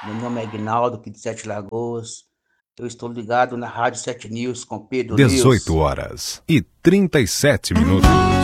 Meu nome é Aguinaldo, aqui de Sete Lagoas. Eu estou ligado na Rádio 7 News com Pedro 18 News. horas e 37 minutos.